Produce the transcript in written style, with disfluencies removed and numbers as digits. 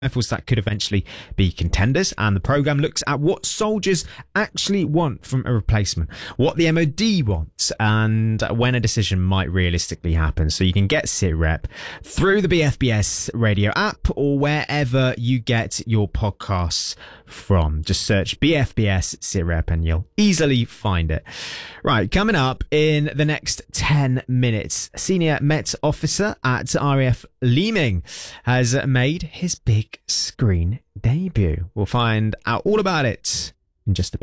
rifles that could eventually be contenders, and the programme looks at what soldiers actually want from a replacement, what the MOD wants, and when a decision might realistically happen. So you can get SitRep through the BFBS radio app or wherever you get your podcasts from. Just search BFBS SitRep and you'll easily find it. Right, coming up in the next 10 minutes, Senior Met Officer at RAF Leeming has made his big screen debut. We'll find out all about it in just a bit.